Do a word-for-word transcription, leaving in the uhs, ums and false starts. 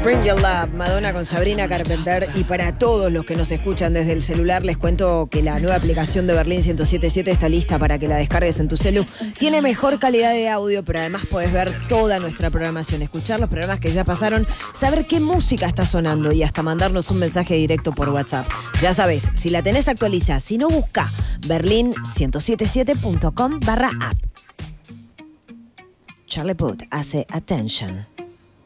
Bring Your Love, Madonna con Sabrina Carpenter. Y para todos los que nos escuchan desde el celular, les cuento que la nueva aplicación de Berlín ciento siete siete está lista para que la descargues en tu celu. Tiene mejor calidad de audio, pero además podés ver toda nuestra programación, escuchar los programas que ya pasaron, saber qué música está sonando y hasta mandarnos un mensaje directo por WhatsApp. Ya sabes, si la tenés actualiza, si no, busca berlín ciento setenta y siete punto com barra app. Charlie Puth hace Attention.